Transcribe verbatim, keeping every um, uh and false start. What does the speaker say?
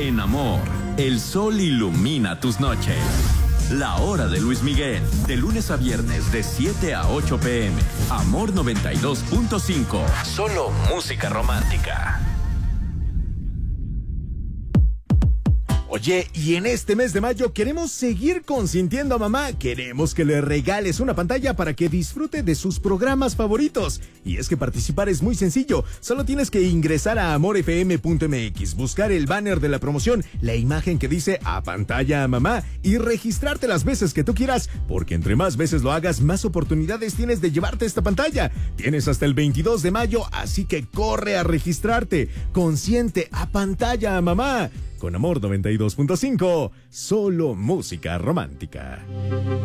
En Amor, el sol ilumina tus noches. La hora de Luis Miguel, de lunes a viernes de siete a ocho pm. Amor noventa y dos punto cinco. Solo música romántica. Oye, y en este mes de mayo queremos seguir consintiendo a mamá. Queremos que le regales una pantalla para que disfrute de sus programas favoritos. Y es que participar es muy sencillo. Solo tienes que ingresar a amor f m punto m x, buscar el banner de la promoción, la imagen que dice "a pantalla a mamá" y registrarte las veces que tú quieras, porque entre más veces lo hagas, más oportunidades tienes de llevarte esta pantalla. Tienes hasta el veintidós de mayo, así que corre a registrarte. Consiente a pantalla a mamá. Con Amor noventa y dos punto cinco, solo música romántica.